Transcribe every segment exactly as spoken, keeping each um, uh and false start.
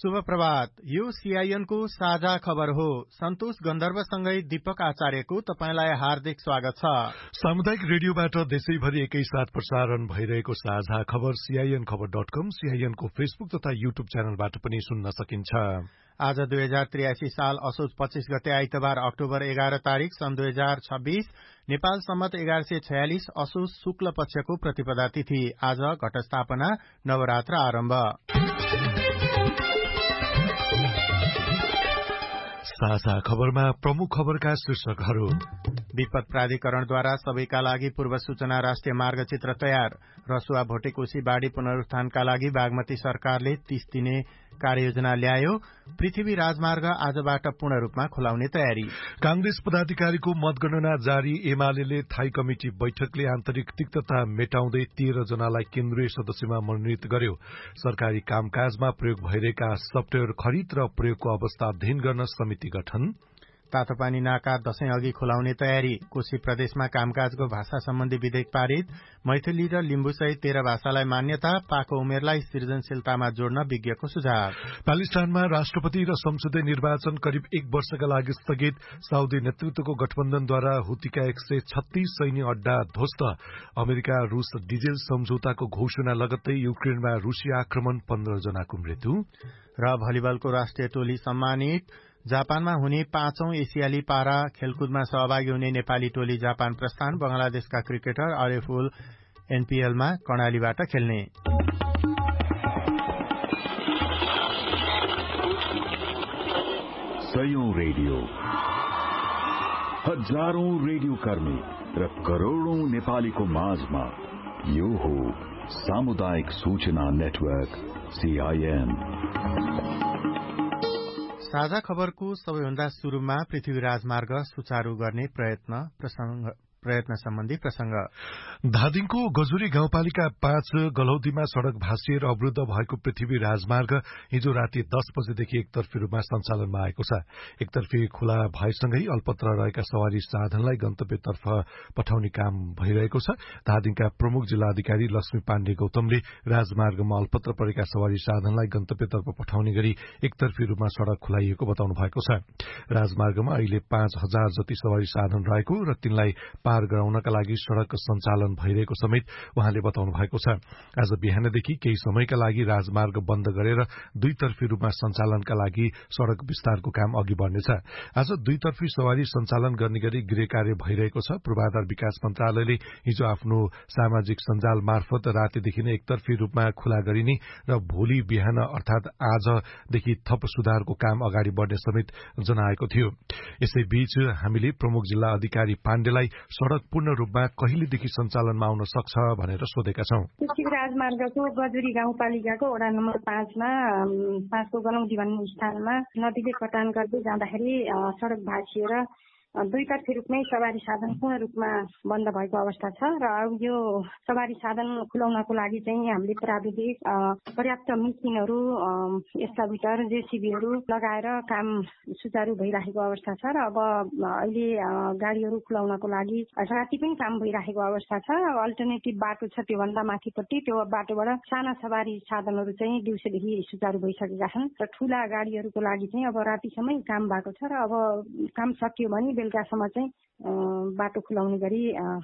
शुभ प्रभात। यो सीआईएन को साझा खबर हो। सन्तोष गन्धर्वसँगै दीपक आचार्यको तपाईंलाई हार्दिक स्वागत छ। सामुदायिक रेडियोबाट देशैभरि एकैसाथ प्रसारण भइरहेको साझा खबर सीआईएन खबर डट कम, सीआईएन को फेसबुक तथा युट्युब च्यानलबाट पनि सुन्न सकिन्छ। आज दुई हजार त्रियासी साल असोज पच्चीस गते आइतबार अक्टोबर एघार तारीक सन् दुई हजार छब्बीस नेपाल सम्मत एघार सय छयालिस असोज शुक्ल पक्षको प्रतिपदा तिथि। आज घटस्थापना, नवरात्र आरम्भ। साझा खबरमा प्रमुख खबरका शीर्षकहरू। विपद प्राधिकरणद्वारा सबैका लागि पूर्व सूचना राष्ट्रिय मार्गचित्र तयार। रसुवा भोटेकोशी बाढ़ी पुनरुत्थानका लागि बागमती सरकारले तीस दिने कार्ययोजना ल्यायो। पृथ्वी राजमार्ग आजबाट पूर्ण रूपमा खुलाउने तयारी। कांग्रेस पदाधिकारीको मतगणना जारी। एमाले थाई कमिटी बैठकले आन्तरिक तिक्तता मेटाउँदै तेह्र जनालाई केन्द्रीय सदस्यमा मनोनित गर्यो। सरकारी कामकाजमा प्रयोग भइरहेका सफ्टवेयर खरिद र प्रयोगको अवस्था अध्ययन गर्न समिति गठन। तातोपानी नाका दशैं अघि खुलाउने तयारी। कोशी प्रदेशमा कामकाजको भाषा सम्बन्धी विधेयक पारित। मैथिली र लिम्बू सहित तेह्र भाषालाई मान्यता। पाको उमेरलाई सृजनशीलतामा जोड्न विज्ञको सुझाव। पाकिस्तानमा राष्ट्रपति र संसदीय निर्वाचन करिब एक वर्षका लागि स्थगित। साउदी नेतृत्वको गठबन्धनद्वारा हुतीका एक सय छत्तीस सैन्य अड्डा ध्वस्त। अमेरिका रूस डिजेल सम्झौताको घोषणा लगत्तै युक्रेनमा रूसी आक्रमण, पन्ध्र जनाको मृत्यु। र भलिबलको राष्ट्रिय टोली सम्मानित। जापानमा हुने पाँचौं एसियाली पारा खेलकुदमा सहभागी हुने नेपाली टोली जापान प्रस्थान। बंगलादेशका क्रिकेटर अरेफुल एनपीएलमा कर्णालीबाट खेल्ने। सयौं रेडियो, हजारौं रेडियो कर्मी र करोड़ौं नेपालीको माझमा यो हो सामुदायिक सूचना नेटवर्क सीआईएन। साझा खबरको सबैभन्दा शुरूमा पृथ्वी राजमार्ग सुचारू गर्ने प्रयत्न प्रसंग प्रयत्न सम्बन्धी प्रसंग। धादिङको गजुरी गाउँपालिका पाँच गलौदीमा सड़क भाँसिएर अवरूद्ध भएको पृथ्वी राजमार्ग हिजो राति दस बजेदेखि एकतर्फी रूपमा सञ्चालनमा आएको छ। एकतर्फी खुला भएसँगै अल्पत्र रहेका सवारी साधनलाई गन्तव्यतर्फ पठाउने काम भइरहेको छ। धादिङका प्रमुख जिल्लाधिकारी लक्ष्मी पाण्डे गौतमले राजमार्गमा अल्पत्र परेका सवारी साधनलाई गन्तव्यतर्फ पठाउने गरी एकतर्फी रूपमा सड़क खुलाइएको बताउनु भएको छ। राजमार्गमा अहिले पाँच हजार जति सवारी साधन रहेको र तिनलाई पार गराउनका लागि सड़क सञ्चालन भइरहेको समेत उहाँले बताउनु भएको छ। आज बिहानदेखि केही समयका लागि राजमार्ग बन्द गरेर दुईतर्फी रूपमा सञ्चालनका लागि सड़क विस्तारको काम अघि बढ़नेछ। आज दुईतर्फी सवारी सञ्चालन गर्ने गरी गृह कार्य भइरहेको छ। पूर्वाधार विकास मन्त्रालयले हिजो आफ्नो सामाजिक सञ्जाल मार्फत रातिदेखि नै एकतर्फी रूपमा खुला गरिने र भोलि बिहान अर्थात आजदेखि थप सुधारको काम अगाडि बढ़ने समेत जनाएको थियो। यसैबीच हामीले प्रमुख जिल्ला अधिकारी पाण्डेलाई सड़क पूर्ण रूपमा कहिलेदेखि सञ्चालनमा आउन सक्छ भनेर सोधेका छौं। पृथ्वी राजमार्गको गजुरी गाउँपालिकाको वडा नम्बर पाँचमा पाँचको गलौदी भन्ने स्थानमा नदीले कटान गर्दै जाँदाखेरि सड़क भाँसिएर दुईतर्फी रूपमै सवारी साधन पूर्ण रूपमा बन्द भएको अवस्था छ र अब यो सवारी साधन खुलाउनको लागि चाहिँ हामीले प्राविधिक पर्याप्त मिसिनहरू, एक्सकाभेटर, जेसीबीहरू लगाएर काम सुचारू भइरहेको अवस्था छ र अब अहिले गाडीहरू खुलाउनको लागि राति पनि काम भइरहेको अवस्था छ। अल्टरनेटिभ बाटो छ त्योभन्दा माथिपट्टि, त्यो बाटोबाट साना सवारी साधनहरू चाहिँ दिउँसोदेखि सुचारू भइसकेका छन् र ठूला गाडीहरूको लागि चाहिँ अब रातिसम्मै काम भएको छ र अब काम सकियो भने बेलुकासम्म चाहिँ बाटो खुलाउने गरी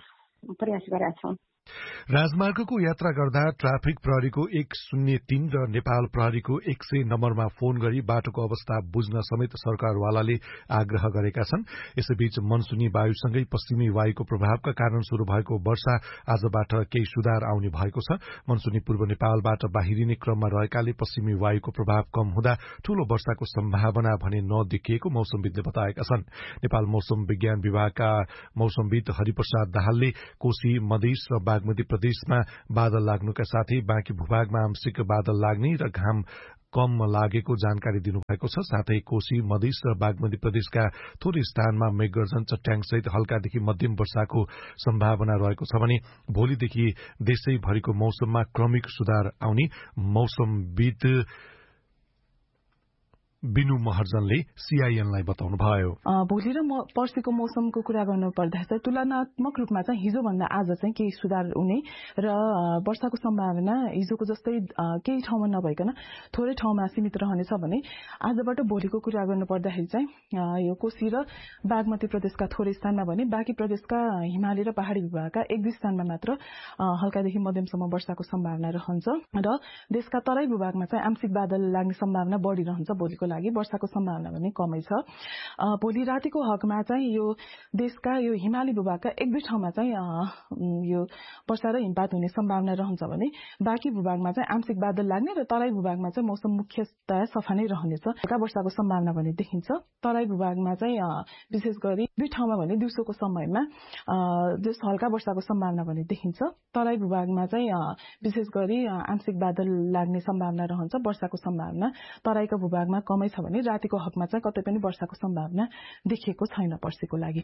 प्रयास गरेका छौं। राजमार्गको यात्रा गर्दा ट्राफिक प्रहरीको एक शून्य तीन र नेपाल प्रहरीको एक सय नम्बरमा फोन गरी बाटोको अवस्था बुझ्न समेत सरकारवालाले आग्रह गरेका छन्। यसैबीच मनसुनी वायुसँगै पश्चिमी वायुको प्रभावका कारण शुरू भएको वर्षा आजबाट केही सुधार आउने भएको छ। मनसुनी पूर्व नेपालबाट बाहिरिने क्रममा रहेकाले पश्चिमी वायुको प्रभाव कम हुँदा ठूलो वर्षाको सम्भावना भने नदेखिएको मौसमविदले बताएका छन्। नेपाल मौसम विज्ञान विभागका मौसमविद हरिप्रसाद दाहालले कोशी, मधेस र बागमती प्रदेशमा बादल लाग्नुका साथै बाँकी भूभागमा आंशिक बादल लाग्ने र घाम कम लागेको जानकारी दिनुभएको छ। साथै कोशी, मधेस र बागमती प्रदेशका थोरै स्थानमा मेघगर्जन, चट्याङसहित हल्कादेखि मध्यम वर्षाको सम्भावना रहेको छ भने भोलिदेखि देशैभरिको मौसममा क्रमिक सुधार आउने मौसमविद बिनु महर्जनले सीआईएनलाई बताउनुभयो। भोलि र पर्सिको मौसमको कुरा गर्नु पर्दा चाहिँ तुलनात्मक रूपमा चाहिँ हिजोभन्दा आज चाहिँ केही सुधार हुने र वर्षाको सम्भावना हिजोको जस्तै केही ठाउँमा नभइकन थोरै ठाउँमा सीमित रहनेछ भने आजबाट भोलिको कुरा गर्नु पर्दाखेरि चाहिँ यो कोशी र बागमती प्रदेशका थोरै स्थानमा भने बाँकी प्रदेशका हिमाली र पहाडी विभागका एक दुई स्थानमा मात्र हल्कादेखि मध्यमसम्म वर्षाको सम्भावना रहन्छ र देशका तराई भूभागमा चाहिँ आंशिक बादल लाग्ने सम्भावना बढी रहन्छ। भोलिको लागि वर्षाको सम्भावना भने कमै छ। भोलि रातिको हकमा चाहिँ यो देशका यो हिमाली भूभागका एक दुई ठाउँमा चाहिँ यो वर्षा र हिमपात हुने सम्भावना रहन्छ भने बाँकी भूभागमा चाहिँ आंशिक बादल लाग्ने र तराई भूभागमा चाहिँ मौसम मुख्यतया सफा नै रहनेछ। हल्का वर्षाको सम्भावना भने देखिन्छ। तराई भूभागमा चाहिँ विशेष गरी दुई ठाउँमा भने दिउँसोको समयमा जस हल्का वर्षाको सम्भावना भने देखिन्छ। तराई भूभागमा चाहिँ विशेष गरी आंशिक बादल लाग्ने सम्भावना रहन्छ। वर्षाको सम्भावना तराईका भूभागमा कमै छ भने रातिको हकमा चाहिँ कतै पनि वर्षाको सम्भावना देखिएको छैन पर्सिको लागि।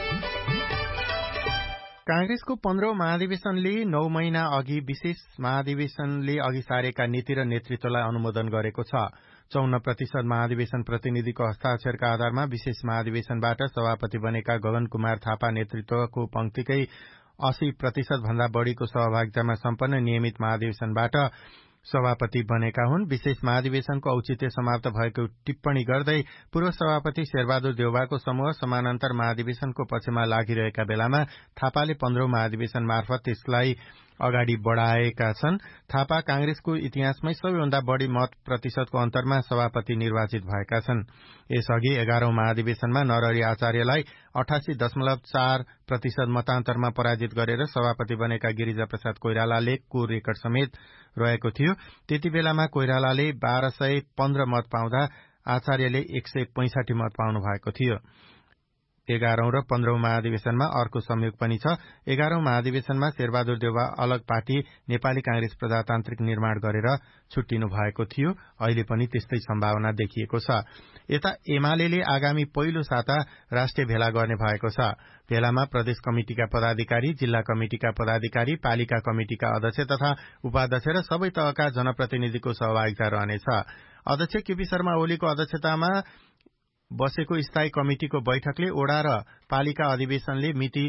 कांग्रेसको पन्ध्रौं महाधिवेशनले नौ महिना अघि विशेष महाधिवेशनले अघि सारेका नीति र नेतृत्वलाई अनुमोदन गरेको छ। चौन्न प्रतिशत महाधिवेशन प्रतिनिधिको हस्ताक्षरका आधारमा विशेष महाधिवेशनबाट सभापति बनेका गगन कुमार थापा नेतृत्वको पंक्तिकै अस्सी प्रतिशत भन्दा बढ़ीको सहभागितामा सम्पन्न नियमित महाधिवेशनबाट सभापति बनेका हुन्। विशेष महाधिवेशनको औचित्य समाप्त भएको टिप्पणी गर्दै पूर्व सभापति शेरबहादुर देउवाको समूह समानान्तर महाधिवेशनको पक्षमा लागिरहेका बेलामा थापाले पन्ध्रौं महाधिवेशन मार्फत त्यसलाई अगाडि बढ़ाएका छन्। थापा कांग्रेसको इतिहासमै सबैभन्दा बढ़ी मत प्रतिशतको अन्तरमा सभापति निर्वाचित भएका छन्। यसअघि एघारौं महाधिवेशनमा नरहरि आचार्यलाई अठासी दशमलव चार प्रतिशत मतान्तरमा पराजित गरेर सभापति बनेका गिरिजा प्रसाद कोइरालाले को रेकर्ड समेत रहेको थियो। त्यति बेलामा कोइरालाले बाह्र सय पन्ध्र मत पाउँदा आचार्यले एक सय पैंसाठी मत पाउनु भएको थियो। एघारौं र पन्ध्रौं महाधिवेशनमा अर्को संयोग पनि छ। एघारौं महाधिवेशनमा शेरबहादुर देउवा अलग पार्टी नेपाली कांग्रेस प्रजातान्त्रिक निर्माण गरेर छुट्टिनु भएको थियो। अहिले पनि त्यस्तै सम्भावना देखिएको छ। यता एमालेले आगामी पहिलो साता राष्ट्रिय भेला गर्ने भएको छ। भेलामा प्रदेश कमिटिका पदाधिकारी, जिल्ला कमिटिका पदाधिकारी, पालिका कमिटिका अध्यक्ष तथा उपाध्यक्ष र सबै तहका जनप्रतिनिधिको सहभागिता रहनेछ। अध्यक्ष केपी शर्मा ओलीको अध्यक्षतामा बसेको स्थायी कमिटिको बैठकले ओडा र पालिका अधिवेशनले मिति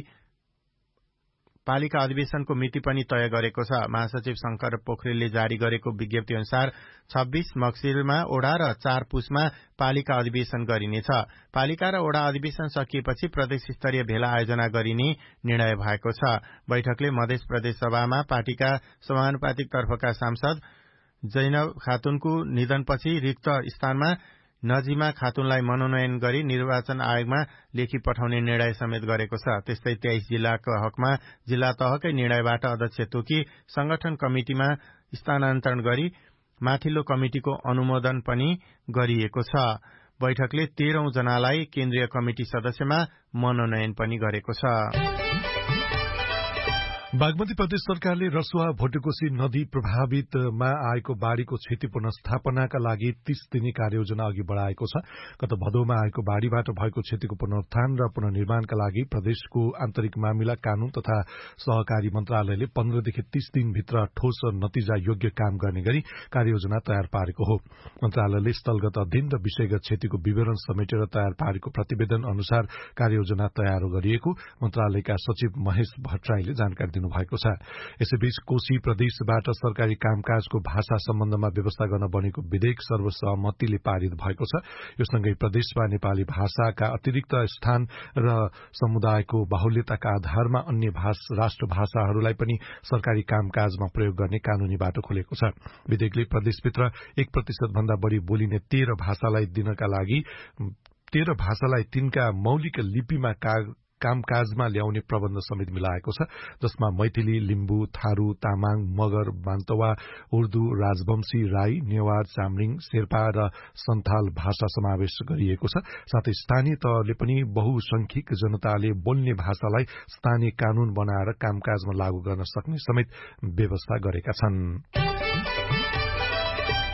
पालिका अधिवेशनको मिति पनि तय गरेको छ। महासचिव शंकर पोखरेलले जारी गरेको विज्ञप्ति अनुसार छब्बीस मक्सिरमा ओडा र चार पुसमा पालिका अधिवेशन गरिनेछ। पालिका र ओडा अधिवेशन सकिएपछि प्रदेश स्तरीय भेला आयोजना गरिने निर्णय भएको छ। बैठकले मधेस प्रदेश सभामा पार्टीका समानुपातिक तर्फका सांसद जैनब खातुनको निधनपछि रिक्त स्थानमा नजिमा खातुनलाई मनोनयन गरी निर्वाचन आयोगमा लेखी पठाउने निर्णय समेत गरेको छ। त्यस्तै तेइस जिल्लाको हकमा जिल्ला तहकै निर्णयबाट अध्यक्ष तोकी संगठन कमिटिमा स्थानान्तरण गरी माथिल्लो कमिटिको अनुमोदन पनि गरिएको छ। बैठकले तेह्रौं जनालाई केन्द्रीय कमिटि सदस्यमा मनोनयन पनि गरेको छ। बागमती प्रदेश सरकारले रसुवा भोटेकोशी नदी प्रभावितमा आएको बाढ़ीको क्षति पुनर्स्थापनाका लागि तीस दिने कार्ययोजना अघि बढ़ाएको छ। गत भदौमा आएको बाढ़ीबाट भएको क्षतिको पुनरुत्थान र पुनर्निर्माणका लागि प्रदेशको आन्तरिक मामिला कानून तथा सहकारी मन्त्रालयले पन्ध्रदेखि तीस दिनभित्र ठोस र नतिजा योग्य काम गर्ने गरी कार्ययोजना तयार पारेको हो। मन्त्रालयले स्थलगत अध्ययन र विषयगत क्षतिको विवरण समेटेर तयार पारेको प्रतिवेदन अनुसार कार्ययोजना तयार गरिएको मन्त्रालयका सचिव महेश भट्टराईले जानकारी दिनु भएको छ। यसैबीच कोशी प्रदेशबाट सरकारी कामकाजको भाषा सम्बन्धमा व्यवस्था गर्न बनेको विधेयक सर्वसहमतिले पारित भएको छ। यो सँगै प्रदेशमा नेपाली भाषाका अतिरिक्त स्थान र समुदायको बाहुल्यताका आधारमा अन्य राष्ट्रभाषाहरूलाई पनि सरकारी कामकाजमा प्रयोग गर्ने कानूनी बाटो खोलेको छ। विधेयकले प्रदेशभित्र एक प्रतिशत भन्दा बढ़ी बोलिने तेह्र भाषालाई दिनका लागि तेह्र भाषालाई तिनका मौलिक लिपिमा कामकाजमा ल्याउने प्रबन्ध समेत मिलाएको छ, जसमा मैथिली, लिम्बू, थारू, तामाङ, मगर, बान्तवा, उर्दू, राजवंशी, राई, नेवार, चामलिङ, शेर्पा र सन्थाल भाषा समावेश गरिएको छ। साथै स्थानीय तहले पनि बहुसंख्यक जनताले बोल्ने भाषालाई स्थानीय कानून बनाएर कामकाजमा लागू गर्न सक्ने समेत व्यवस्था गरेका छन्।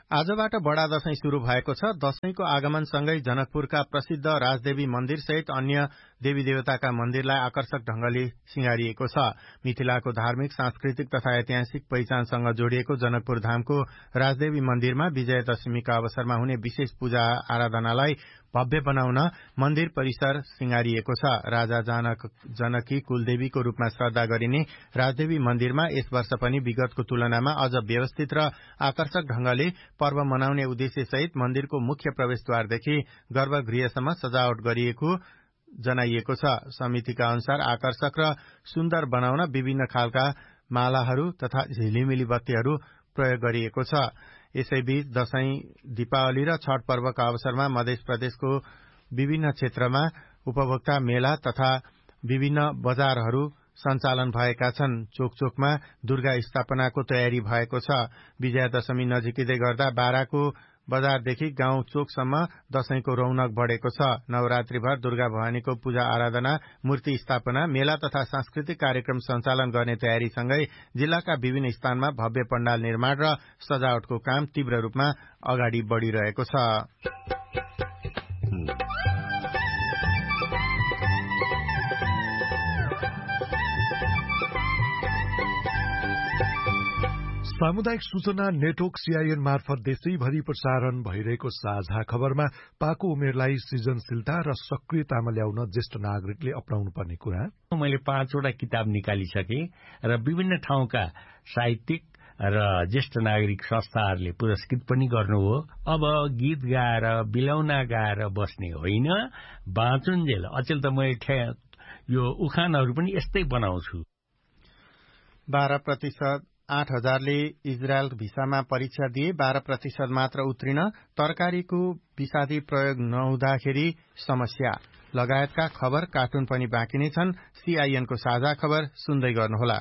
आजबाट बडा दशैं शुरू भएको छ। दशैंको आगमनसँगै जनकपुरका प्रसिद्ध राजदेवी मन्दिर सहित अन्य देवी देवताका मन्दिरलाई आकर्षक ढंगले सिंगारिएको छ। मिथिलाको धार्मिक, सांस्कृतिक तथा ऐतिहासिक पहिचानसँग जोडिएको जनकपुर धामको राजदेवी मन्दिरमा विजयादशमीका अवसरमा हुने विशेष पूजा आराधनालाई भव्य बनाउन मन्दिर परिसर सिंगारिएको छ। राजा जनक जनकी कुलदेवीको रूपमा श्रद्धा गरिने राजदेवी मन्दिरमा यस वर्ष पनि विगतको तुलनामा अझ व्यवस्थित र आकर्षक ढंगले पर्व मनाउने उद्देश्य सहित मन्दिरको मुख्य प्रवेशद्वारदेखि गर्भगृहसम्म सजावट गरिएको जनाइएको छ। समितिका अनुसार आकर्षक र सुन्दर बनाउन विभिन्न खालका मालाहरू तथा झिलिमिली बत्तीहरू प्रयोग गरिएको छ। यसैबीच दशैं, दीपावली र छठ पर्वका अवसरमा मध्य प्रदेशको विभिन्न क्षेत्रमा उपभोक्ता मेला तथा विभिन्न बजारहरू सञ्चालन भएका छन्। चोकचोकमा दुर्गा स्थापनाको तयारी भएको छ। विजयादशमी नजिकिँदै गर्दा बाराको बजारदेखि गाउँ चोकसम्म दशैंको रौनक बढ़ेको छ। नवरात्रिभर दुर्गा भवानीको पूजा आराधना, मूर्ति स्थापना, मेला तथा सांस्कृतिक कार्यक्रम सञ्चालन गर्ने तयारीसँगै जिल्लाका विभिन्न स्थानमा भव्य पण्डाल निर्माण र सजावटको काम तीव्र रूपमा अगाडि बढ़िरहेको छ। सामुदायिक सूचना नेटवर्क सीआईएन मार्फत देशैभरि प्रसारण भइरहेको साझा खबरमा पाको उमेरलाई सृजनशीलता र सक्रियतामा ल्याउन ज्येष्ठ नागरिकले अपनाउनु पर्ने कुरा। मैले पाँचवटा किताब निकालिसके र विभिन्न ठाउँका साहित्यिक र ज्येष्ठ नागरिक संस्थाहरूले पुरस्कृत पनि गर्नु हो। अब गीत गाएर बिलौना गाएर बस्ने होइन, बाँचुन्जेल। अचेल त मैले यो उखानहरू पनि यस्तै बनाउँछु। बाह्र प्रतिशत आठ हजारले इजरायल भिसामा परीक्षा दिए, बाह्र प्रतिशत मात्र उत्तीर्ण। तरकारीको विषादी प्रयोग नहुँदाखेरि समस्या लगायतका खबर कार्टुन पनि बाँकी नै छन्। सीआईएनको साझा खबर सुन्दै गर्नुहोला।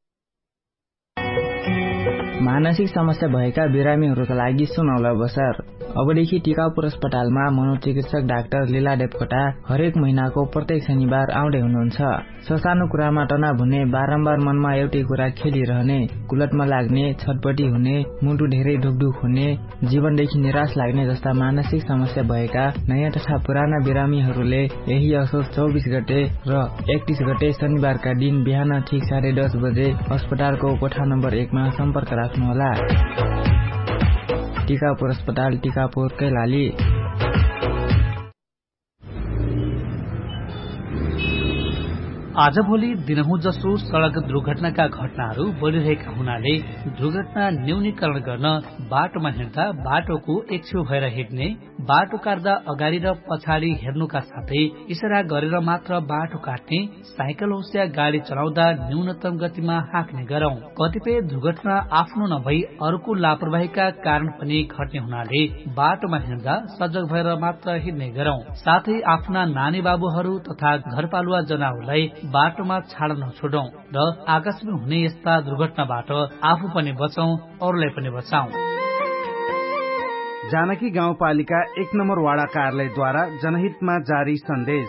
मानसिक समस्या भएका बिरामीहरूका लागि सुनौला बसार। अबदेखि टिकापुर अस्पतालमा मनोचिकित्सक डाक्टर लीला देवकोटा हरेक महिनाको प्रत्येक शनिबार आउँदै हुनुहुन्छ। ससानो कुरामा तनाव हुने, बारम्बार मनमा एउटै कुरा खेलिरहने, कुलटमा लाग्ने, छटपटी हुने, मुटु धेरै ढुकढुक हुने, जीवनदेखि निराश लाग्ने जस्ता मानसिक समस्या भएका नयाँ तथा पुराना बिरामीहरूले यही असोज चौबिस गते र एकतीस गते शनिबारका दिन बिहान ठिक साढे दस बजे अस्पतालको कोठा नम्बर एकमा सम्पर्क राख्नुहोला। टिकापुर अस्पताल, टिकापुर, कैलाली। आजभोलि दिनहुँ जसो सड़क दुर्घटनाका घटनाहरू बढ़िरहेका हुनाले दुर्घटना न्यूनीकरण गर्न बाटोमा हिँड्दा बाटोको एक छेउ भएर हिँड्ने, बाटो काट्दा अगाडि र पछाडि हेर्नुका साथै इशारा गरेर मात्र बाटो काट्ने, साइकल होस् या गाड़ी चलाउँदा न्यूनतम गतिमा हाँक्ने गरौं। कतिपय दुर्घटना आफ्नो नभई अर्को लापरवाहीका कारण पनि घट्ने हुनाले बाटोमा हिँड्दा सजग भएर मात्र हिँड्ने गरौं। साथै आफ्ना नानी बाबुहरू तथा घरपालुवा जनावरलाई बाटोमा छाड्न नछोडौं र आकस्मिक हुने यस्ता दुर्घटनाबाट आफू पनि बचौं, अरूलाई पनि बचाऊ। जानकी गाउँपालिका एक नम्बर वाडा कार्यालयद्वारा जनहितमा जारी सन्देश।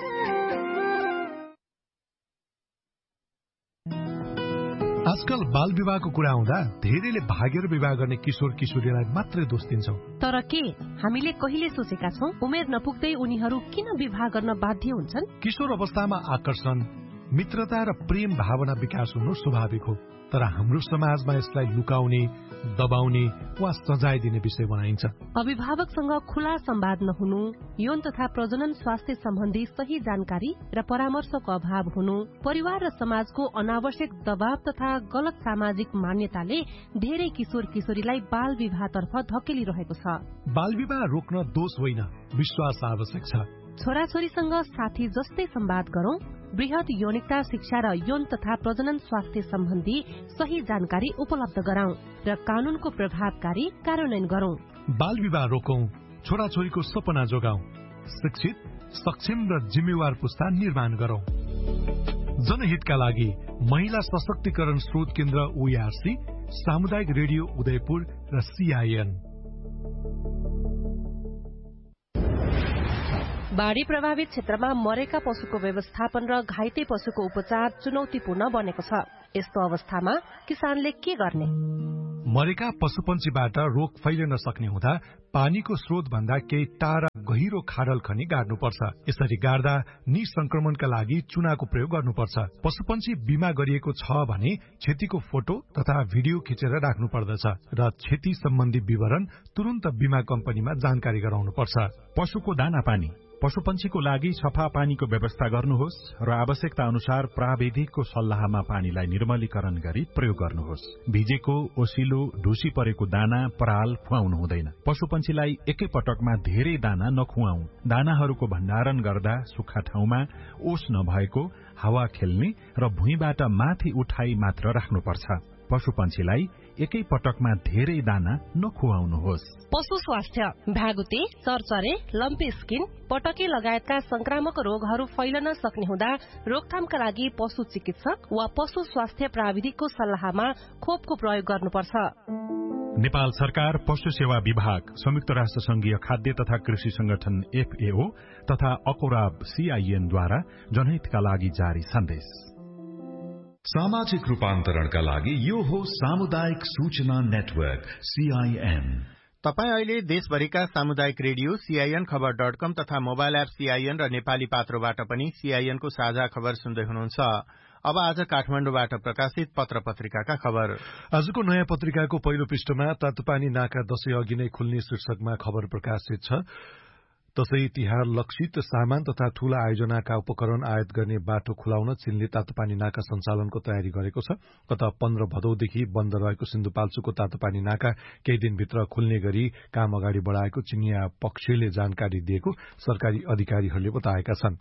आजकल बाल विवाहको कुरा आउँदा धेरैले भागेर विवाह गर्ने किशोर किशोरीलाई मात्रै दोष दिन्छौं। तर के हामीले कहिले सोचेका छौं उमेर नपुग्दै उनीहरू किन विवाह गर्न बाध्य हुन्छन्? किशोर अवस्थामा आकर्षण, मित्रता र प्रेम भावना विकास हुनु स्वाभाविक हो, तर हाम्रो समाजमा यसलाई लुकाउने, दबाउने वा सजाय दिने विषय बनाइन्छ। अभिभावकसँग खुला संवाद नहुनु, यौन तथा प्रजनन स्वास्थ्य सम्बन्धी सही जानकारी र परामर्शको अभाव हुनु, परिवार र समाजको अनावश्यक दबाव तथा गलत सामाजिक मान्यताले धेरै किशोर किशोरीलाई बाल विवाहतर्फ धकेलिरहेको छ। बाल विवाह रोक्न दोष होइन, विश्वास आवश्यक छ। छोराछोरीसँग साथी जस्तै संवाद गरौं, वृहत यौनिकता शिक्षा र यौन तथा प्रजनन स्वास्थ्य सम्बन्धी सही जानकारी उपलब्ध गराउँ र कानूनको प्रभावकारी कार्यान्वयन गरौं। बाल विवाह रोकौं, छोराछोरीको सपना जोगाउँ, शिक्षित, सक्षम र जिम्मेवार पुस्ता निर्माण गरौं। जनहितका लागि महिला सशक्तिकरण स्रोत केन्द्र ओईआरसी, सामुदायिक रेडियो उदयपुर र सीआईएन। बाढ़ी प्रभावित क्षेत्रमा मरेका पशुको व्यवस्थापन र घाइते पशुको उपचार चुनौतीपूर्ण बनेको छ। यस्तो अवस्थामा किसानले के गर्ने? मरेका पशुपन्छीबाट रोग फैलिन सक्ने हुँदा पानीको स्रोत भन्दा केही टाढा गहिरो खाडल खनी गाड्नुपर्छ। यसरी गाड्दा निसंक्रमणका लागि चुनाको प्रयोग गर्नुपर्छ। पशुपन्छी बिमा गरिएको छ भने क्षतिको फोटो तथा भिडियो खिचेर राख्नु पर्दछ र क्षति सम्बन्धी विवरण तुरन्त बिमा कम्पनीमा जानकारी गराउनुपर्छ। पशुको दाना पानी पशुपन्छीको लागि सफा पानीको व्यवस्था गर्नुहोस् र आवश्यकता अनुसार प्राविधिकको सल्लाहमा पानीलाई निर्मलीकरण गरी प्रयोग गर्नुहोस्। भिजेको, ओसिलो, ढुसी परेको दाना, पराल खुवाउनु हुँदैन। पशुपन्छीलाई एकै पटकमा धेरै दाना नखुवाऊ। दानाहरूको भण्डारण गर्दा सुक्खा ठाउँमा, ओस नभएको, हावा खेल्ने र भुइँबाट माथि उठाई मात्र राख्नुपर्छ। पशुपन्छीलाई एकै पटकमा धेरै दाना नखुवाउनुहोस्। पशु स्वास्थ्य भ्यागुते, चरचरे, लम्पी स्किन, पटके लगायतका संक्रामक रोगहरू फैलन सक्ने हुँदा रोकथामका लागि पशु चिकित्सक वा पशु स्वास्थ्य प्राविधिकको सल्लाहमा खोपको प्रयोग गर्नुपर्छ। नेपाल सरकार, पशु सेवा विभाग, संयुक्त राष्ट्र संघीय खाद्य तथा कृषि संगठन एफएओ तथा अकोराब सीआईएनद्वारा जनहितका लागि जारी सन्देश। सामाजिक रूपान्तरणका लागि यो हो सामुदायिक सूचना नेटवर्क सीआईएन। तपाई अहिले देशभरिका सामुदायिक रेडियो सीआईएन खबर डट कम तथा मोबाइल एप सीआईएन र नेपाली पात्रोबाट पनि सीआईएनको साझा खबर सुन्दै हुनुहुन्छ। अब आज काठमाडौँबाट प्रकाशित पत्र पत्रिकाका खबर। आजको नयाँ पत्रिकाको पहिलो पृष्ठमा तातोपानी नाका दशैं अघि नै खुल्ने शीर्षकमा खबर प्रकाशित छ। दशैं तिहार लक्षित सामान तथा ठूला आयोजनाका उपकरण आयात गर्ने बाटो खुलाउन चीनले तातोपानी नाका सञ्चालनको तयारी गरेको छ। गत पन्ध्र भदौदेखि बन्द रहेको सिन्धुपाल्चोकको तातोपानी नाका केही दिनभित्र खुल्ने गरी काम अगाडि बढ़ाएको चिनिया पक्षले जानकारी दिएको सरकारी अधिकारीहरूले बताएका छन्।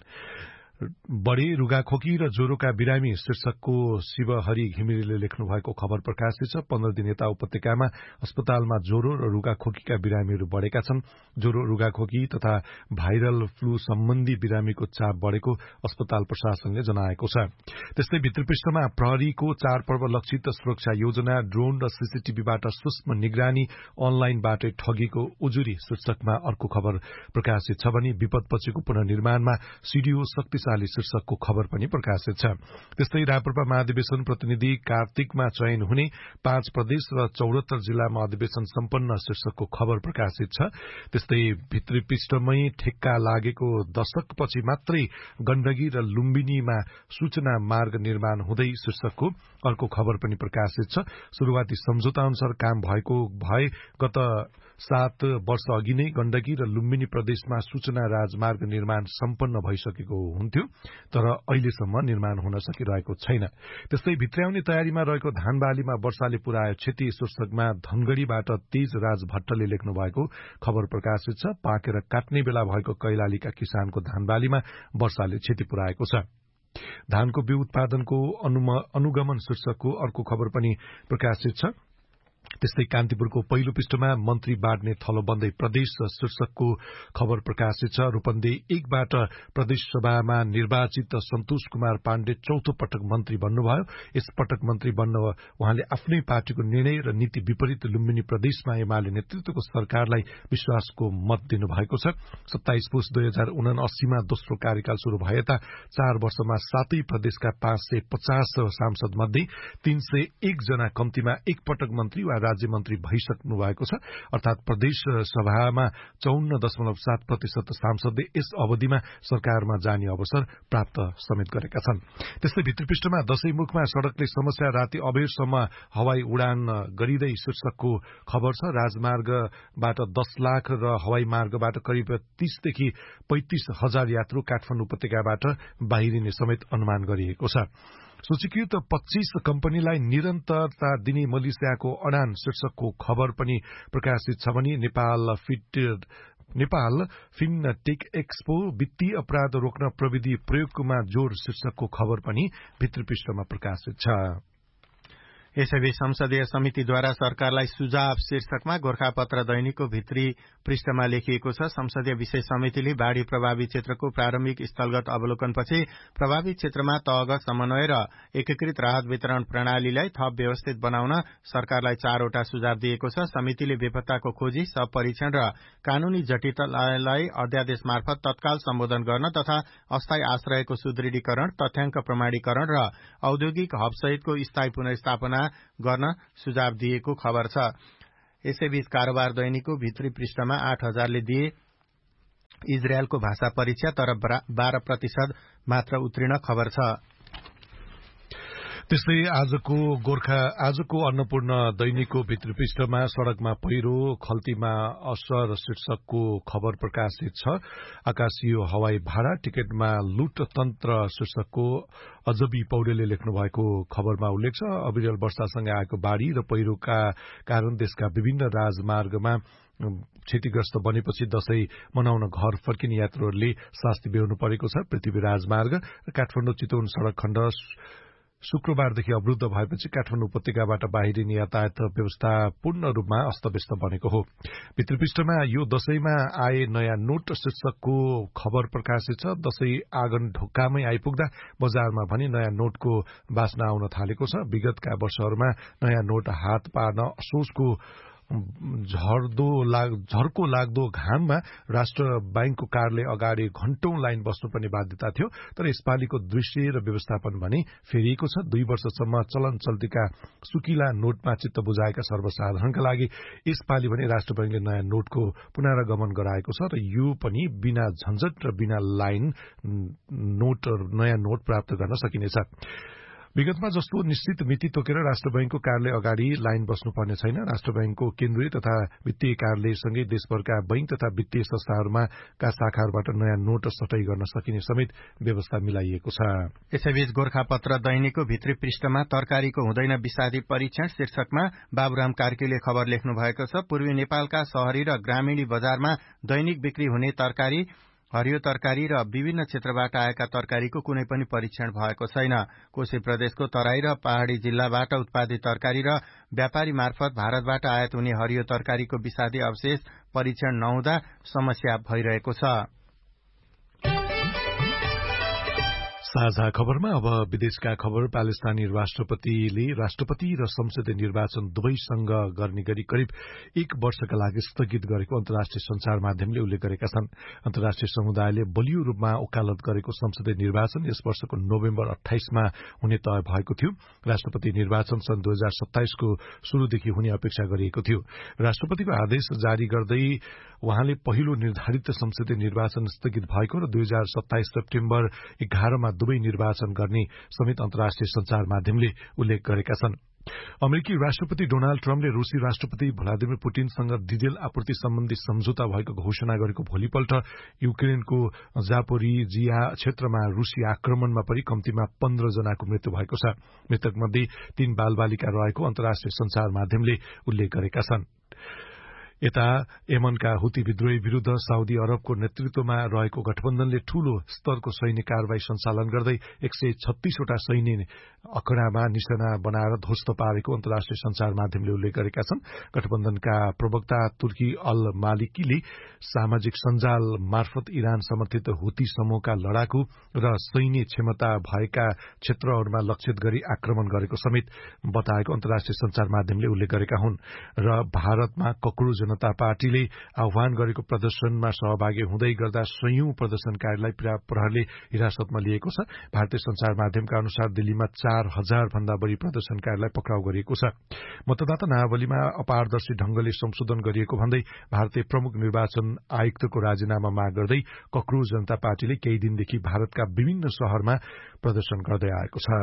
बढ़ी रुगाखोकी र ज्वरोका बिरामी शीर्षकको शिवहरि घिमिरेले लेख्नु भएको खबर प्रकाशित छ। पन्ध्र दिन यता उपत्यकामा अस्पतालमा ज्वरो र रुगाखोकीका बिरामीहरू बढ़ेका छन्। ज्वरो, रुगाखोकी तथा भाइरल फ्लू सम्बन्धी बिरामीको चाप बढ़ेको अस्पताल प्रशासनले जनाएको छ। त्यस्तै भित्री पृष्ठमा प्रहरीको चाडपर्व लक्षित सुरक्षा योजना, ड्रोन र सीसीटीभीबाट सूक्ष्म निगरानी, अनलाइनबाटै ठगीको उजुरी शीर्षकमा अर्को खबर प्रकाशित छ भने विपदपछिको पुनर्निर्माणमा सीडीओ शक्तिशाली शीर्षकको खबर पनि प्रकाशित छ। त्यस्तै राप्रपा महाधिवेशन प्रतिनिधि कार्तिकमा चयन हुने, पाँच प्रदेश र चौहत्तर जिल्लामा अधिवेशन सम्पन्न शीर्षकको खबर प्रकाशित छ। त्यस्तै भित्री पृष्ठमै ठेक्का लागेको दशकपछि मात्रै गण्डकी र लुम्बिनीमा सूचना मार्ग निर्माण हुँदै शीर्षकको अर्को खबर पनि प्रकाशित छ। शुरूआती सम्झौता अनुसार काम भएको भए गत सात वर्ष अघि नै गण्डकी र लुम्बिनी प्रदेशमा सूचना राजमार्ग निर्माण सम्पन्न भइसकेको हुन्थ्यो, तर अहिलेसम्म निर्माण हुन सकिरहेको छैन। त्यस्तै भित्र्याउने तयारीमा रहेको धानबालीमा वर्षाले पुर्यायो क्षति शीर्षकमा धनगढ़ीबाट तेज राज भट्टले लेख्नु भएको खबर प्रकाशित छ। पाकेर काट्ने बेला भएको कैलालीका किसानको धानबालीमा वर्षाले क्षति पुर्याएको छ। धानको बिउ उत्पादनको अनुगमन शीर्षकको अर्को खबर पनि प्रकाशित छ। त्यस्तै कान्तिपुरको पहिलो पृष्ठमा मन्त्री बाँड्ने थलो बन्दै प्रदेश शीर्षकको खबर प्रकाशित छ। रूपन्देही एकबाट प्रदेश सभामा निर्वाचित सन्तोष कुमार पाण्डे चौथो पटक मन्त्री बन्नुभयो। यस पटक मन्त्री बन्न उहाँले आफ्नै पार्टीको निर्णय र नीति विपरीत लुम्बिनी प्रदेशमा एमाले नेतृत्वको सरकारलाई विश्वासको मत दिनुभएको छ। सत्ताइस पुस दुई हजार उनासीमा दोस्रो कार्यकाल शुरू भएता चार वर्षमा सातै प्रदेशका पाँच सय पचास सांसद मध्ये तीन सय एक जना कम्तीमा एक पटक मन्त्री वा राज्य मन्त्री भइसक्नु भएको छ। अर्थात प्रदेश सभामा चौन्न दशमलव सात प्रतिशत सांसदले यस अवधिमा सरकारमा जाने अवसर प्राप्त समेत गरेका छन्। त्यस्तै भित्री पृष्ठमा दशैंमुखमा सड़कले समस्या, राति अबेरसम्म हवाई उडान गरिँदै शीर्षकको खबर छ। राजमार्गबाट दस लाख र हवाई मार्गबाट करिब तीसदेखि पैंतिस हजार यात्रु काठमाडौँ उपत्यकाबाट बाहिरिने समेत अनुमान गरिएको छ। सूचीकृत पच्चीस कम्पनीलाई निरन्तरता दिने मलेसियाको अडान शीर्षकको खबर पनि प्रकाशित छ भने Nepal fit Nepal fintech expo वित्तीय अपराध रोक्न प्रविधि प्रयोगमा जोड़ शीर्षकको खबर पनि भित्री पृष्ठमा प्रकाशित छ। यसैबीच संसदीय समितिद्वारा सरकारलाई सुझाव शीर्षकमा गोर्खापत्र दैनिकको भित्री पृष्ठमा लेखिएको छ। संसदीय विशेष समितिले बाढ़ी प्रभावित क्षेत्रको प्रारम्भिक स्थलगत अवलोकनपछि प्रभावित क्षेत्रमा तहगत समन्वय र एकीकृत राहत वितरण प्रणालीलाई थप व्यवस्थित बनाउन सरकारलाई चारवटा सुझाव दिएको छ। समितिले बेपत्ताको खोजी, सब परीक्षण र कानूनी जटिलतालाई अध्यादेश मार्फत तत्काल सम्बोधन गर्न तथा अस्थायी आश्रयको सुदृढीकरण, तथ्याङ्क प्रमाणीकरण र औद्योगिक हब सहितको स्थायी पुनर्स्थापना जम्मा गर्न सुझाव दिएको खबर छ। यसैबीच कारोबार दैनिकको भित्री पृष्ठमा आठ हजारले दिए इजरायलको भाषा परीक्षा, तर बाह्र प्रतिशत मात्र उत्तीर्ण खबर छ। त्यस्तै आजको गोर्खा आजको अन्नपूर्ण दैनिकको भित्री पृष्ठमा सड़कमा पहिरो खल्तीमा असर शीर्षकको खबर प्रकाशित छ। आकाशीय हवाई भाडा टिकटमा लुट तन्त्र शीर्षकको अजबी पौडेलले लेख्नु भएको खबरमा उल्लेख छ। अविरल वर्षासँगै आएको बाढ़ी र पहिरोका कारण देशका विभिन्न राजमार्गमा क्षतिग्रस्त बनेपछि दशैं मनाउन घर फर्किने यात्रुहरूले शास्ति बेहोर्नु परेको छ। पृथ्वी राजमार्ग र काठमाडौँ चितवन सड़क खण्ड शुक्रबारदेखि अवरूद्ध भएपछि काठमाडौँ उपत्यकाबाट बाहिरिने यातायात व्यवस्था पूर्ण रूपमा अस्तव्यस्त बनेको हो। भित्री पृष्ठमा यो दशैंमा आए नयाँ नोट शीर्षकको खबर प्रकाशित छ। दशैं आँगन ढोकामै आइपुग्दा बजारमा भने नयाँ नोटको बास्ना आउन थालेको छ। विगतका वर्षहरूमा नयाँ नोट हात पार्न असोजको झर्दो लाग, झर्को लाग्दो घाममा राष्ट्र बैंकको कार्यालय अगाडि घण्टौं लाइन बस्नुपर्ने बाध्यता थियो। तर यसपालिको दृश्य र व्यवस्थापन भने फेरिएको छ। दुई वर्षसम्म चलन चल्तीका सुकिला नोटमा चित्त बुझाएका सर्वसाधारणका लागि यसपालि भने राष्ट्र बैंकले नयाँ नोटको पुनरागमन गराएको छ र यो पनि बिना झन्झट र बिना लाइन नोट नयाँ नोट प्राप्त गर्न सकिनेछ। विगतमा जस्तो निश्चित मिति तोकेर राष्ट्र बैंकको कार्यालय अगाडि लाइन बस्नुपर्ने छैन। राष्ट्र बैंकको केन्द्रीय तथा वित्तीय कार्यालयसँगै देशभरका बैंक तथा वित्तीय संस्थाहरूमा का शाखाहरूबाट नयाँ नोट सटाई गर्न सकिने समेत व्यवस्था मिलाइएको छ। यसैबीच गोर्खापत्र दैनिकको भित्री पृष्ठमा तरकारीको हुँदैन विषादी परीक्षण शीर्षकमा बाबुराम कार्कीले खबर लेख्नु भएको छ। पूर्वी नेपालका शहरी र ग्रामीणी बजारमा दैनिक बिक्री हुने तरकारी, हरियो तरकारी र विभिन्न क्षेत्रबाट आएका तरकारीको कुनै पनि परीक्षण भएको छैन। कोशी प्रदेशको तराई र पहाड़ी जिल्लाबाट उत्पादित तरकारी र व्यापारी मार्फत भारतबाट आयात हुने हरियो तरकारीको विषादी अवशेष परीक्षण नहुँदा समस्या भइरहेको छ। साझा खबरमा अब विदेशका खबर। प्यालेस्टाइनी राष्ट्रपतिले राष्ट्रपति र संसदीय निर्वाचन दुवैसँग गर्ने गरी करिब एक वर्षका लागि स्थगित गरेको अन्तर्राष्ट्रिय संचार माध्यमले उल्लेख गरेका छन्। अन्तर्राष्ट्रिय समुदायले बलियो रूपमा वकालत गरेको संसदीय निर्वाचन यस वर्षको नोभेम्बर अठाइसमा हुने तय भएको थियो। राष्ट्रपति निर्वाचन सन् दुई हजार सत्ताइसको शुरूदेखि हुने अपेक्षा गरिएको थियो। राष्ट्रपतिको आदेश जारी गर्दै उहाँले पहिलो निर्धारित संसदीय निर्वाचन स्थगित भएको र दुई हजार सत्ताइस सेप्टेम्बर एघारमा दुवै निर्वाचन गर्ने समेत अन्तर्राष्ट्रिय संचार माध्यमले उल्लेख गरेका छन्। अमेरिकी राष्ट्रपति डोनाल्ड ट्रम्पले रूसी राष्ट्रपति भ्लादिमिर पुटिनसँग डिजेल आपूर्ति सम्बन्धी सम्झौता भएको घोषणा गरेको भोलिपल्ट युक्रेनको जापोरिजिया क्षेत्रमा रूसी आक्रमणमा परि कम्तीमा पन्ध्र जनाको मृत्यु भएको छ। मृतक मध्ये तीन बालबालिका रहेको अन्तर्राष्ट्रिय संचार माध्यमले उल्लेख गरेका छन्। यता यमनका हुती विद्रोही विरूद्ध साउदी अरबको नेतृत्वमा रहेको गठबन्धनले ठूलो स्तरको सैन्य कार्यवाही सञ्चालन गर्दै एक सय छत्तीसवटा सैन्य अखडामा निशाना बनाएर ध्वस्त पारेको अन्तर्राष्ट्रिय संचार माध्यमले उल्लेख गरेका छन्। गठबन्धनका प्रवक्ता तुर्की अल मालिकीले सामाजिक सञ्जाल मार्फत इरान समर्थित हुती समूहका लडाकु र सैन्य क्षमता भएका क्षेत्रहरूमा लक्षित गरी आक्रमण गरेको समेत बताएको अन्तर्राष्ट्रिय संचार माध्यमले उल्लेख गरेका हुन्। र भारतमा कक्रो जनता पार्टीले आह्वान गरेको प्रदर्शनमा सहभागी हुँदै गर्दा सयौं प्रदर्शनकारीलाई प्रहरले हिरासतमा लिएको छ। भारतीय संचार माध्यमका अनुसार दिल्लीमा चार हजार भन्दा बढ़ी प्रदर्शनकारीलाई पक्राउ गरिएको छ। मतदाता नावलीमा अपारदर्शी ढंगले संशोधन गरिएको भन्दै भारतीय प्रमुख निर्वाचन आयुक्तको राजीनामा माग गर्दै कक्रो जनता पार्टीले केही दिनदेखि भारतका विभिन्न शहरमा प्रदर्शन गर्दै आएको छ।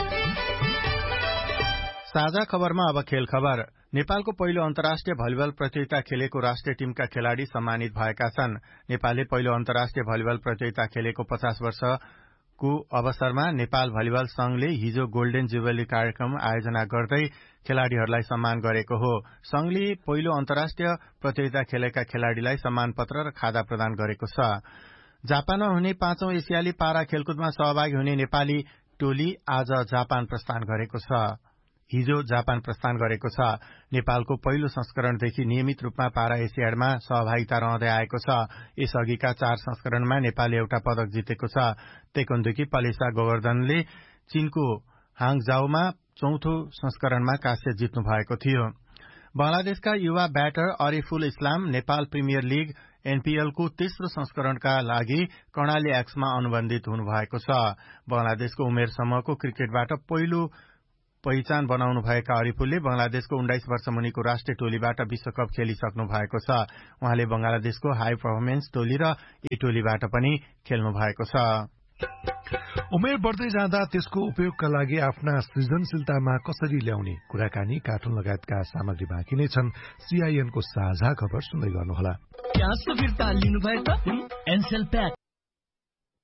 साझा खबरमा अब खेल खबर। नेपालको पहिलो अन्तर्राष्ट्रिय भलिबल प्रतियोगिता खेलेको राष्ट्रिय टीमका खेलाड़ी सम्मानित भएका छन्। नेपालले पहिलो अन्तर्राष्ट्रिय भलिबल प्रतियोगिता खेलेको पचास वर्षको अवसरमा नेपाल भलिबल संघले हिजो गोल्डेन जुबली कार्यक्रम आयोजना गर्दै खेलाड़ीहरूलाई सम्मान गरेको हो। संघले पहिलो अन्तर्राष्ट्रिय प्रतियोगिता खेलेका खेलाड़ीलाई सम्मान पत्र र खादा प्रदान गरेको छ। जापानमा हुने पाँचौं एसियाली पारा खेलकुदमा सहभागी हुने नेपाली टोली आज जापान प्रस्थान गरेको छ। हिजो जापान प्रस्थान गरेको छ। नेपालको पहिलो संस्करणदेखि नियमित रूपमा पारा एसियाडमा सहभागिता रहँदै आएको छ। यसअघिका चार संस्करणमा नेपालले एउटा पदक जितेको छ। तेकोन्डोकी पलेसा गोवर्धनले चीनको हाङजाओमा चौथो संस्करणमा कांस्य जित्नु भएको थियो। बंगलादेशका युवा ब्याटर अरिफुल इस्लाम नेपाल प्रिमियर लीग एनपीएलको तेस्रो संस्करणका लागि कर्णाली एक्समा अनुबन्धित हुनुभएको छ। बंगलादेशको उमेर समूहको क्रिकेटबाट पहिलो पहिचान बनाउनु भएका अरिपुलले बंगलादेशको उन्नाइस वर्ष मुनिको राष्ट्रिय टोलीबाट विश्वकप खेलिसक्नु भएको छ। उहाँले बंगलादेशको हाई पर्फर्मेन्स टोली र ए टोलीबाट पनि खेल्नु भएको छ। उमेर बढ्दै जाँदा त्यसको उपयोगका लागि आफ्ना सृजनशीलतामा कसरी ल्याउने कुराकानी, कार्टुन लगायतका सामग्री बाँकी नै छन्। सीआईएनको साझा खबर सुन्दै गर्नुहोला।